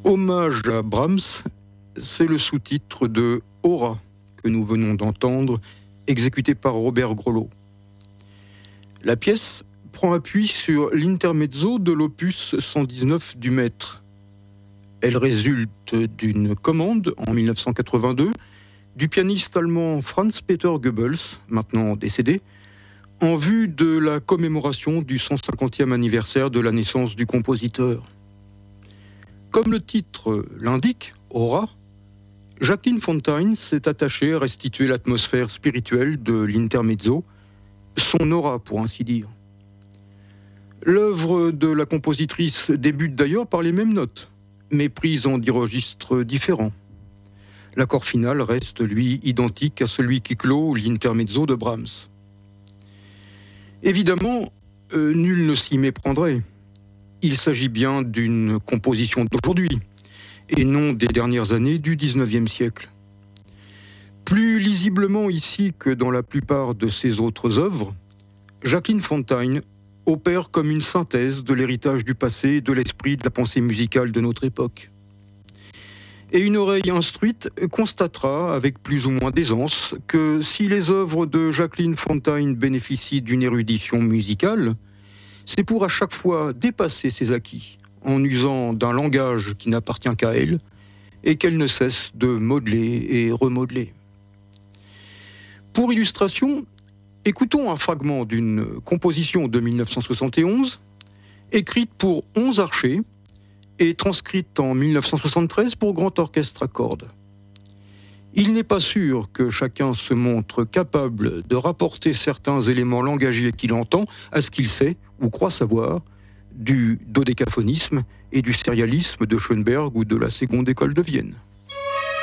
Hommage à Brahms, c'est le sous-titre de Aura que nous venons d'entendre, exécuté par Robert Grolot. La pièce prend appui sur l'intermezzo de l'opus 119 du maître. Elle résulte d'une commande en 1982 du pianiste allemand Franz Peter Goebbels, maintenant décédé, en vue de la commémoration du 150e anniversaire de la naissance du compositeur. Comme le titre l'indique, Aura, Jacqueline Fontaine s'est attachée à restituer l'atmosphère spirituelle de l'intermezzo, son aura pour ainsi dire. L'œuvre de la compositrice débute d'ailleurs par les mêmes notes, mais prises en 10 registres différents. L'accord final reste, lui, identique à celui qui clôt l'intermezzo de Brahms. Évidemment, nul ne s'y méprendrait. Il s'agit bien d'une composition d'aujourd'hui, et non des dernières années du XIXe siècle. Plus lisiblement ici que dans la plupart de ses autres œuvres, Jacqueline Fontaine opère comme une synthèse de l'héritage du passé et de l'esprit de la pensée musicale de notre époque. Et une oreille instruite constatera avec plus ou moins d'aisance que si les œuvres de Jacqueline Fontaine bénéficient d'une érudition musicale, c'est pour à chaque fois dépasser ses acquis en usant d'un langage qui n'appartient qu'à elle et qu'elle ne cesse de modeler et remodeler. Pour illustration, écoutons un fragment d'une composition de 1971, écrite pour 11 archers et transcrite en 1973 pour grand orchestre à cordes. Il n'est pas sûr que chacun se montre capable de rapporter certains éléments langagiers qu'il entend à ce qu'il sait ou croit savoir du dodécaphonisme et du sérialisme de Schoenberg ou de la seconde école de Vienne.